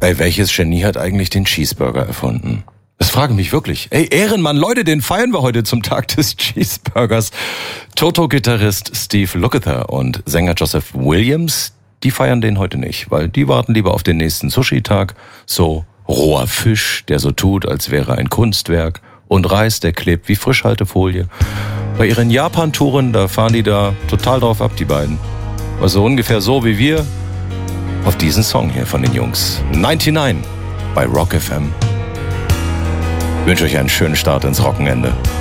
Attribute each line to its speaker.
Speaker 1: Ey, welches Genie hat eigentlich den Cheeseburger erfunden? Das frage ich mich wirklich. Ey, Ehrenmann, Leute, den feiern wir heute zum Tag des Cheeseburgers. Toto-Gitarrist Steve Lukather und Sänger Joseph Williams, die feiern den heute nicht, weil die warten lieber auf den nächsten Sushi-Tag. So roher Fisch, der so tut, als wäre ein Kunstwerk, und Reis, der klebt wie Frischhaltefolie. Bei ihren Japan-Touren, da fahren die da total drauf ab, die beiden. Also ungefähr so wie wir auf diesen Song hier von den Jungs. 99 bei Rock FM. Ich wünsche euch einen schönen Start ins Wochenende.